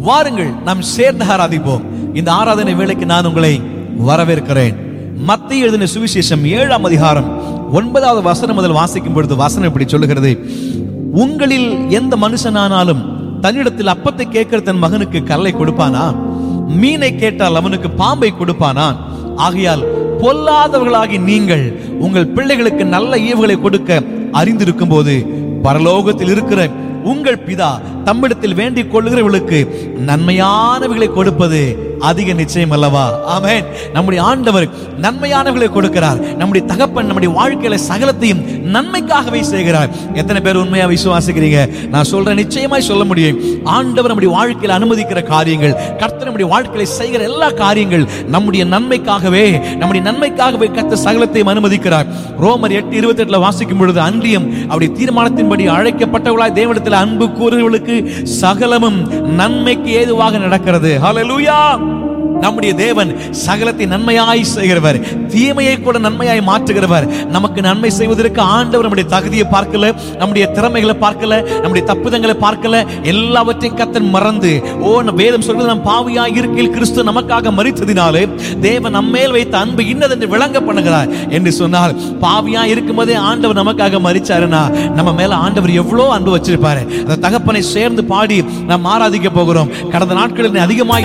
வாருங்கள், நாம் சேர்ந்து ஆராதிப்போம். இந்த ஆராதனை வேளைக்கு நான் உங்களை வரவேற்கிறேன். மத்தேயு எழுதின சுவிசேஷம் 7ஆம் அதிகாரம் 9வது வசனம் முதல் வாசிக்கும் பொழுது வசனம் இப்படி சொல்லுகிறது: உங்களில் எந்த மனுஷனானாலும் தன்னிடத்தில் அப்பத்தை கேட்கிற தன் மகனுக்கு கல்லை கொடுப்பானா? மீனை கேட்டால் அவனுக்கு பாம்பை கொடுப்பானா? ஆகையால் பொல்லாதவர்களாகி நீங்கள் உங்கள் பிள்ளைகளுக்கு நல்ல ஈவுகளை கொடுக்க அறிந்திருக்கும் போது பரலோகத்தில் இருக்கிற உங்கள் பிதா தம்மிடத்தில் வேண்டிக் கொள்ளுகிறவர்களுக்கு நன்மையானவைகளை கொடுப்பது அதிக நிச்சயம் அல்லவா? ஆமென். நம்முடைய ஆண்டவர் நன்மையானவைகளை கொடுக்கிறார். நம்முடைய தகப்பன் நம்முடைய வாழ்க்கையில சகலத்தையும் நன்மைக்காகவே செய்கிறார். எத்தனை பேர் உண்மையா விசுவாசிக்கிறீங்க? நான் சொல்றேன், நிச்சயமாய் சொல்ல முடியும். ஆண்டவர் நம்முடைய வாழ்க்கையில அனுமதிக்கிற காரியங்கள், கர்த்தர் நம்முடைய வாழ்க்கையில செய்கிற எல்லா காரியங்கள் நம்முடைய நன்மைக்காகவே கர்த்தர் சகலத்தையும் அனுமதிக்கிறார். ரோமர் 8:28 வாசிக்கும் பொழுது, அன்றியும் அவருடைய தீர்மானத்தின்படி அழைக்கப்பட்டவர்களாய் தேவனிடத்தில் அன்பு கூறுகிறவர்களுக்கு சகலமும் நன்மைக்கு ஏதுவாக நடக்கிறது. ஹல்லேலூயா! நம்முடைய தேவன் சகலத்தை நன்மையாய் செய்கிறவர், தீமையை கூட நன்மையாய் மாற்றுகிறவர். நமக்கு நன்மை செய்வதற்கு ஆண்டவர் நம்முடைய தகுதியை பார்க்கல, நம்முடைய திறமைகளை பார்க்கல, நம்முடைய தப்புதங்களை பார்க்கல. எல்லாவற்றையும் கர்த்தர் மறந்து, வேதம் சொல்றது, நம் பாவியாய் இருக்கையில் கிறிஸ்து நமக்காக மரித்ததினாலே தேவன் நம்மேல் வைத்த அன்பு இன்னதென்று விளங்க பண்ணுகிறார் என்று சொன்னால், பாவியாய் இருக்கும் போதே ஆண்டவர் நமக்காக மரிச்சாருன்னா நம்ம மேல ஆண்டவர் எவ்வளவு அன்பு வச்சிருப்பாரு. அந்த தகப்பனை சேர்ந்து பாடி நாம் ஆராதிக்க போகிறோம். கடந்த நாட்களில் அதிகமாய்